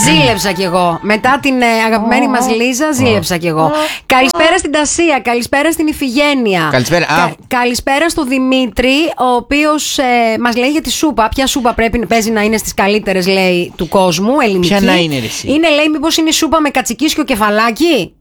Ζήλεψα κι εγώ. Μετά την αγαπημένη μας Λίζα, ζήλεψα κι εγώ. Καλησπέρα στην Τασία, καλησπέρα στην Ιφηγένεια. Καλησπέρα. Καλησπέρα στο Δημήτρη, ο οποίος μας λέει για τη σούπα. Ποια σούπα παίζει να είναι στις καλύτερες, λέει, του κόσμου, ελληνική. Ποια να είναι, ρε εσύ? Είναι, λέει, μήπως είναι η σούπα με κατσικίσιο κεφαλάκι.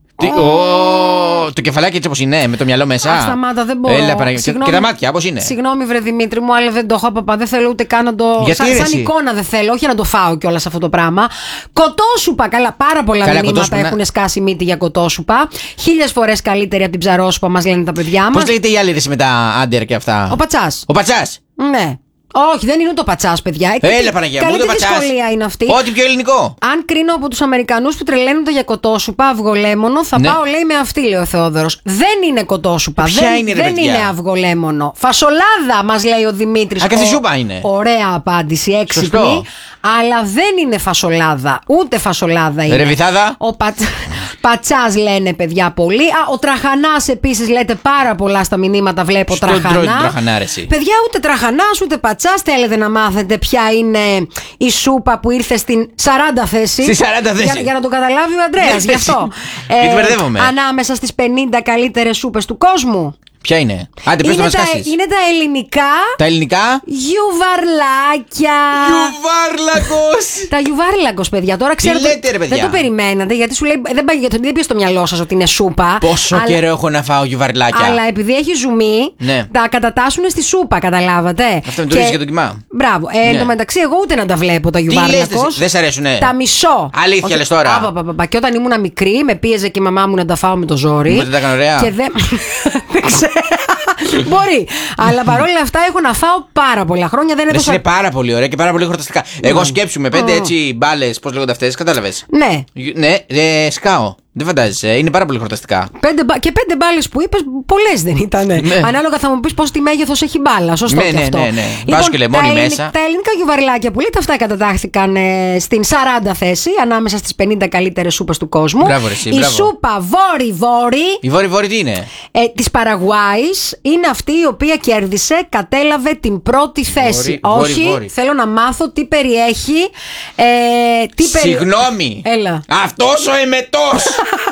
Το κεφαλάκι έτσι όπως είναι, με το μυαλό μέσα. Σταμάτα, δεν μπορώ. Και τα μάτια, πώς είναι? Συγγνώμη, βρε Δημήτρη μου, αλλά δεν το έχω, παπά. Δεν θέλω ούτε καν να το. Σαν εικόνα δεν θέλω, όχι να το φάω κιόλας αυτό το πράγμα. Κοτόσουπα, καλά, πάρα πολλά μηνύματα έχουν σκάσει μύτη για κοτόσουπα. 1000 φορές καλύτερη από την ψαρόσουπα, μας λένε τα παιδιά μας. Πώς λέγεται η άλλη με τα άντερ και αυτά? Ο πατσάς. Ο πατσάς. Ναι. Όχι, δεν είναι το πατσάς, παιδιά. Έλα, Παναγία μου, το πατσάς. Τι δυσκολία είναι αυτή. Ό,τι πιο ελληνικό. Αν κρίνω από τους Αμερικανούς που τρελαίνονται για κοτόσουπα, αυγολέμονο, θα πάω, λέει, με αυτή, λέει ο Θεόδωρος. Δεν είναι κοτόσουπα. Δεν είναι αυγολέμονο. Φασολάδα, μας λέει ο Δημήτρης. Και αυτή σούπα είναι. Ωραία απάντηση, έξυπνη. Αλλά δεν είναι φασολάδα. Ούτε φασολάδα είναι. Ρεβιθάδα. Πατσάς λένε, παιδιά, πολύ. Ο τραχανάς επίσης, λέτε πάρα πολλά στα μηνύματα. Βλέπω τραχανά. Παιδιά, ούτε τραχανάς ούτε πατσάς. Θέλετε να μάθετε ποια είναι η σούπα που ήρθε στην 40 θέση? Στη 40 θέση. Για να το καταλάβει ο Ανδρέας. Γι' αυτό. Γιατί μπερδεύομαι. Ανάμεσα στις 50 καλύτερες σούπες του κόσμου. Ποια είναι? Άντε, πες το μας κάσεις. Είναι τα ελληνικά. Τα ελληνικά. Γιουβαρλάκια. Γιουβάρλακος. Τα γιουβάρλακος, παιδιά. Τώρα ξέρω. Τι λέτε, ρε παιδιά? Δεν το περιμένατε, γιατί σου λέει. Δεν πήγε στο μυαλό σας ότι είναι σούπα. Πόσο καιρό έχω να φάω γιουβαρλάκια. Αλλά επειδή έχει ζουμί, ναι, τα κατατάσσουν στη σούπα, καταλάβατε. Αυτό με το ρίχνει για το κοιμά. Μπράβο. Εν τω μεταξύ, εγώ ούτε να τα βλέπω τα γιουβάρλακος. Δεν σ' αρέσουνε? Τα μισώ. Αλήθεια λες τώρα? Και όταν ήμουν μικρή, με πίεζε και η μαμά μου να τα φάω με το ζόρι. Δεν τα έκανε ωραία. Και δεν ξέρω. Μπορεί. Αλλά παρόλα αυτά έχω να φάω πάρα πολλά χρόνια. Δεν είναι πάρα πολύ ωραία και πάρα πολύ χορταστικά. Εγώ σκέψου με 5 έτσι μπάλες, πώς λέγονται αυτές, κατάλαβες? Ναι. Ναι, σκάω. Δεν φαντάζεσαι, είναι πάρα πολύ χορταστικά. Και 5 μπάλες που είπες, πολλές δεν ήταν. Ναι. Ανάλογα θα μου πεις πώς τι μέγεθος έχει μπάλα. Σωστό και αυτό. Ναι. Βάζω και λεμόνι μέσα. Τα ελληνικά γιουβαρλάκια που λέτε, αυτά κατατάχθηκαν στην 40 θέση, ανάμεσα στις 50 καλύτερες σούπες του κόσμου. Μπράβο, εσύ, η σούπα βόρι-βόρι. Η βόρι-βόρι τι είναι? Της Παραγουάης είναι αυτή η οποία κέρδισε, κατέλαβε την πρώτη θέση. Όχι, θέλω να μάθω τι περιέχει. Συγγνώμη. Έλα. Αυτός ο εμετός.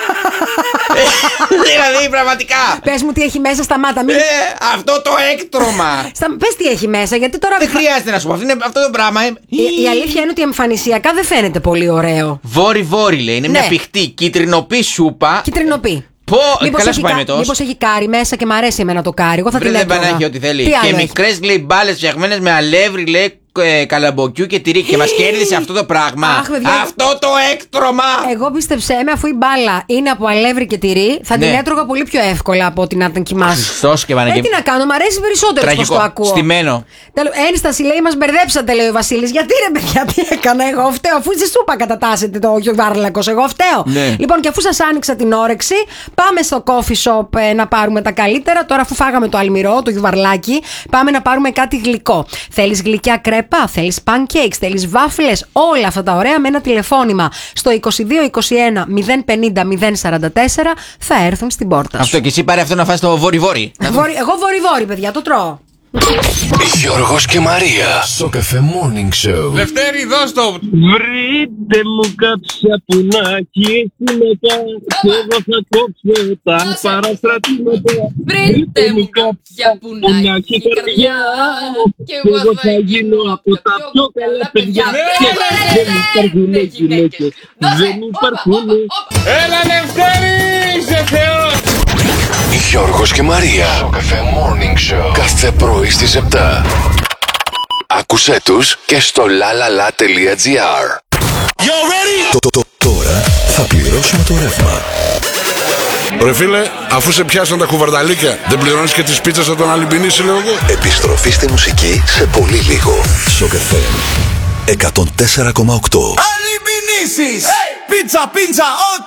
Δηλαδή πραγματικά. Πες μου τι έχει μέσα, σταμάτα. Αυτό το έκτρωμα. Πες τι έχει μέσα, γιατί τώρα. Δεν χρειάζεται να σου πω. Αυτό το πράγμα. Η αλήθεια είναι ότι εμφανισιακά δεν φαίνεται πολύ ωραίο. Βόρι-βόρι λέει. Είναι μια πηχτή κίτρινοπή σούπα. Κίτρινοπή. Καλά σου πάει με τόσο. Μήπως έχει κάρι μέσα και μ' αρέσει εμένα το κάρι. Εγώ θα την έτρωγα. Δεν πανάχει ό,τι θέλει. Και μικρές, λέει, μπάλες φτιαγμένες με αλεύρι, λέει, καλαμποκιού και τυρί. Και μας κέρδισε αυτό το πράγμα. Αυτό το έκτρωμα. Εγώ πίστεψέ με, αφού η μπάλα είναι από αλεύρι και τυρί, θα την έτρωγα πολύ πιο εύκολα από ότι να την κοιμάσαι. Χριστός και Παναγία. Τι να κάνω, μου αρέσει περισσότερο όπως το ακούω. Στημένο. Ένσταση, λέει, μας μπερδέψατε, λέει ο Βασίλης. Γιατί ρε παιδιά, τι έκανα εγώ? Φταίω, αφού στη σούπα κατατάσσετε το γιουβάρλακος. Εγώ φταίω. Ναι. Λοιπόν, και αφού σας άνοιξα την όρεξη, πάμε στο coffee shop να πάρουμε τα καλύτερα. Τώρα, αφού φάγαμε το αλμυρό, το γιουβαρλάκι, πάμε να πάρουμε κάτι γλυκό. Θέλεις γλυκιά κρέπα, θέλεις pancakes, θέλεις βάφλες, όλα αυτά τα ωραία με ένα τηλεφώνημα στο 2221 050 044 θα έρθουν στην πόρτα σου. Αυτό, και εσύ πάρε αυτό να φας το βόρι-βόρι. Εγώ βόρι-βόρι, παιδιά, το τρώω. Γιώργος και Μαρία στο Cafe Morning Show. Λευτέρη, δώσ' το. Βρείτε μου κάψα πουνάκι μετά και εγώ θα κόψω τα παραστρατήματα. Βρείτε μου κάποια πουνάκι καρδιά και εγώ θα γίνω από τα πιο καλά παιδιά. Δεν υπάρχουνε γυναίκες, δεν υπάρχουνε. Έλα Λευτέρη, είσαι Θεός. Γιώργος και Μαρία στο Cafe Morning Show. Κάθε πρωί στις 7. Άκουσέ τους και στο lalala.gr. Τώρα θα πληρώσουμε το ρεύμα. Ρε φίλε, αφού σε πιάσαν τα κουβαρδαλίκια, δεν πληρώνεις και τις πίτσες θα τον αλυμπινίσει, λέω εγώ. Επιστροφή στη μουσική σε πολύ λίγο. Στο Cafe 104,8. Αλυμπινίσεις! Πίτσα, ό,τι